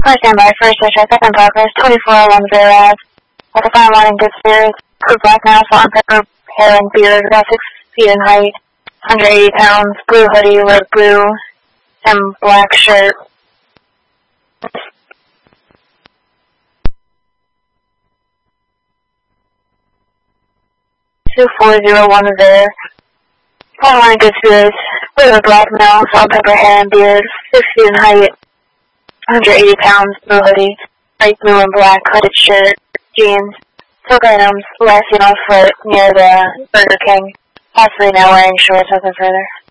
Car standby, first I check up in progress, 2410 Ave. At the fine line, good spirits, blue black male, salt and pepper, hair and beard, about 6 feet in height, 180 pounds, blue hoodie, light blue, and black shirt. 2401 there. Fine line, good spirits, blue black male, salt and pepper, hair and beard, 6 feet in height, 180 pounds, blue hoodie, light blue and black hooded shirt, jeans, silk items, last seen on foot near the Burger King, possibly now wearing shorts, nothing further.